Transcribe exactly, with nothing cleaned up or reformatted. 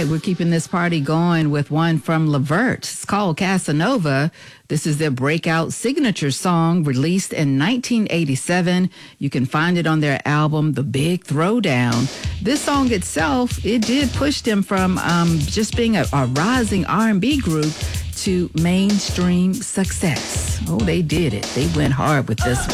right, we're keeping this party going with one from Levert. It's called Casanova. This is their breakout signature song released in nineteen eighty-seven. You can find it on their album, The Big Throwdown. This song itself, it did push them from um, just being a, a rising R and B group to mainstream success. Oh, they did it. They went hard with this one.